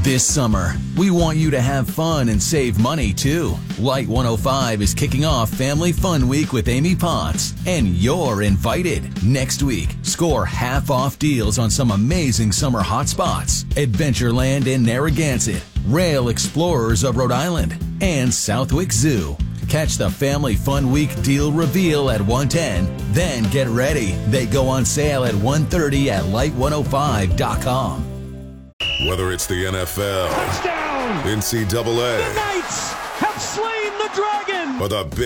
This summer, we want you to have fun and save money too. Light 105 is kicking off Family Fun Week with Amy Potts, and you're invited. Next week, score half-off deals on some amazing summer hotspots: Adventureland in Narragansett, Rail Explorers of Rhode Island, and Southwick Zoo. Catch the Family Fun Week deal reveal at 1:10. Then get ready. They go on sale at 1:30 at light105.com. Whether it's the NFL, touchdown, NCAA, the Knights have slain the dragon, or the